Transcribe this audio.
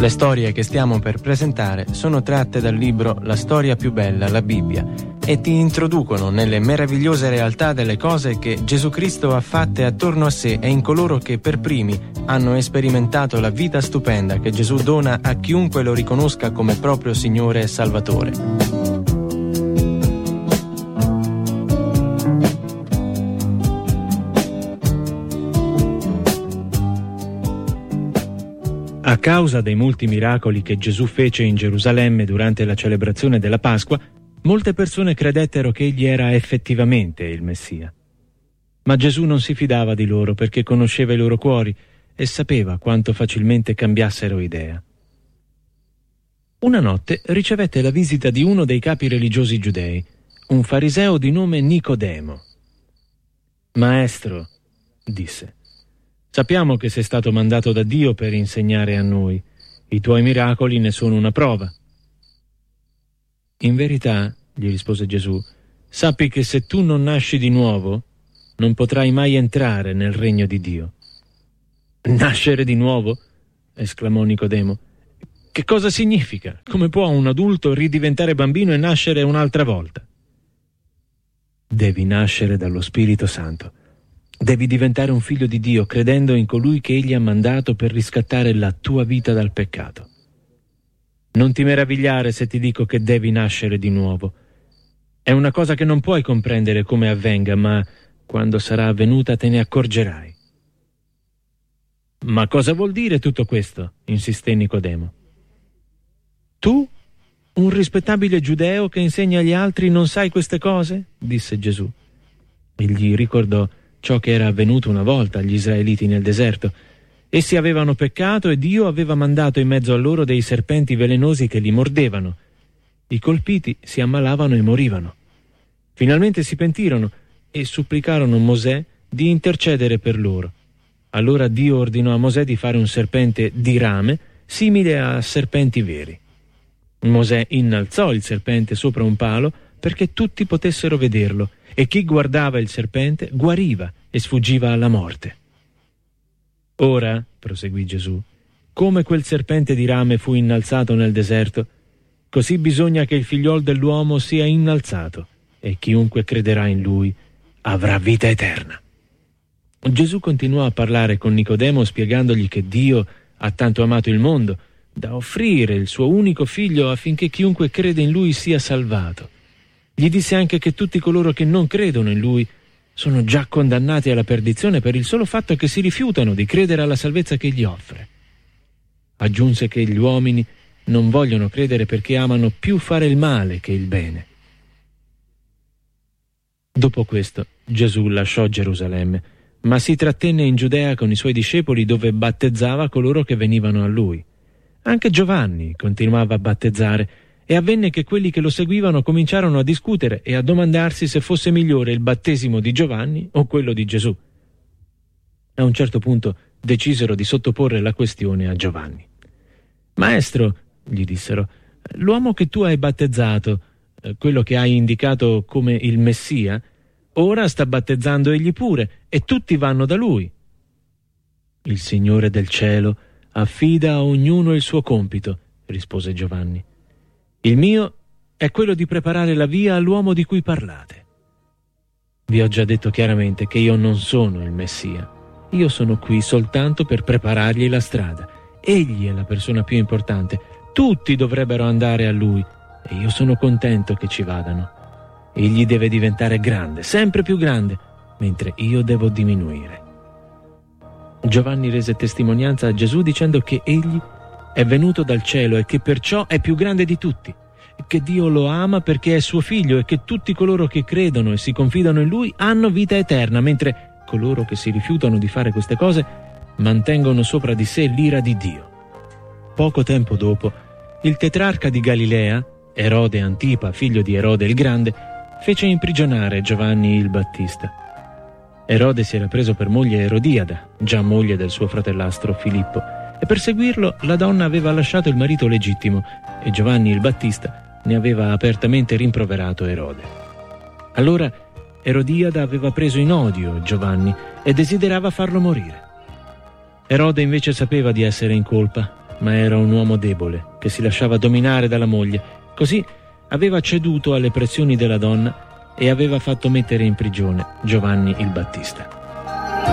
Le storie che stiamo per presentare sono tratte dal libro La storia più bella, la Bibbia, e ti introducono nelle meravigliose realtà delle cose che Gesù Cristo ha fatte attorno a sé e in coloro che per primi hanno sperimentato la vita stupenda che Gesù dona a chiunque lo riconosca come proprio Signore e Salvatore. A causa dei molti miracoli che Gesù fece in Gerusalemme durante la celebrazione della Pasqua, molte persone credettero che egli era effettivamente il Messia. Ma Gesù non si fidava di loro perché conosceva i loro cuori e sapeva quanto facilmente cambiassero idea. Una notte ricevette la visita di uno dei capi religiosi giudei, un fariseo di nome Nicodemo. «Maestro», disse, «sappiamo che sei stato mandato da Dio per insegnare a noi. I tuoi miracoli ne sono una prova». «In verità», gli rispose Gesù, «sappi che se tu non nasci di nuovo, non potrai mai entrare nel regno di Dio». «Nascere di nuovo?» esclamò Nicodemo. «Che cosa significa? Come può un adulto ridiventare bambino e nascere un'altra volta?» «Devi nascere dallo Spirito Santo. Devi diventare un figlio di Dio credendo in colui che egli ha mandato per riscattare la tua vita dal peccato. Non ti meravigliare se ti dico che devi nascere di nuovo. È una cosa che non puoi comprendere come avvenga, ma quando sarà avvenuta te ne accorgerai». «Ma cosa vuol dire tutto questo?» insisté Nicodemo. «Tu, un rispettabile giudeo che insegna agli altri, non sai queste cose?» disse Gesù. Egli ricordò ciò che era avvenuto una volta agli israeliti nel deserto. Essi avevano peccato e Dio aveva mandato in mezzo a loro dei serpenti velenosi che li mordevano. I colpiti si ammalavano e morivano. Finalmente si pentirono e supplicarono Mosè di intercedere per loro. Allora Dio ordinò a Mosè di fare un serpente di rame simile a serpenti veri. Mosè innalzò il serpente sopra un palo perché tutti potessero vederlo, e chi guardava il serpente guariva e sfuggiva alla morte. «Ora», proseguì Gesù, «come quel serpente di rame fu innalzato nel deserto, così bisogna che il figliol dell'uomo sia innalzato, e chiunque crederà in lui avrà vita eterna». Gesù continuò a parlare con Nicodemo spiegandogli che Dio ha tanto amato il mondo da offrire il suo unico figlio affinché chiunque crede in lui sia salvato. Gli disse anche che tutti coloro che non credono in lui sono già condannati alla perdizione per il solo fatto che si rifiutano di credere alla salvezza che egli offre. Aggiunse che gli uomini non vogliono credere perché amano più fare il male che il bene. Dopo questo Gesù lasciò Gerusalemme, ma si trattenne in Giudea con i suoi discepoli, dove battezzava coloro che venivano a lui. Anche Giovanni continuava a battezzare, e avvenne che quelli che lo seguivano cominciarono a discutere e a domandarsi se fosse migliore il battesimo di Giovanni o quello di Gesù. A un certo punto decisero di sottoporre la questione a Giovanni. «Maestro», gli dissero, «l'uomo che tu hai battezzato, quello che hai indicato come il Messia, ora sta battezzando egli pure, e tutti vanno da lui». «Il Signore del cielo affida a ognuno il suo compito», rispose Giovanni. «Il mio è quello di preparare la via all'uomo di cui parlate. Vi ho già detto chiaramente che io non sono il Messia. Io sono qui soltanto per preparargli la strada. Egli è la persona più importante. Tutti dovrebbero andare a lui, e io sono contento che ci vadano. Egli deve diventare grande, sempre più grande, mentre io devo diminuire». Giovanni rese testimonianza a Gesù dicendo che egli è venuto dal cielo e che perciò è più grande di tutti, che Dio lo ama perché è suo figlio e che tutti coloro che credono e si confidano in lui hanno vita eterna, mentre coloro che si rifiutano di fare queste cose mantengono sopra di sé l'ira di Dio. Poco tempo dopo, il tetrarca di Galilea, Erode Antipa, figlio di Erode il Grande, fece imprigionare Giovanni il Battista. Erode si era preso per moglie Erodiada, già moglie del suo fratellastro Filippo, e per seguirlo la donna aveva lasciato il marito legittimo e Giovanni il Battista ne aveva apertamente rimproverato Erode. Allora Erodiada aveva preso in odio Giovanni e desiderava farlo morire. Erode invece sapeva di essere in colpa, ma era un uomo debole, che si lasciava dominare dalla moglie. Così aveva ceduto alle pressioni della donna e aveva fatto mettere in prigione Giovanni il Battista.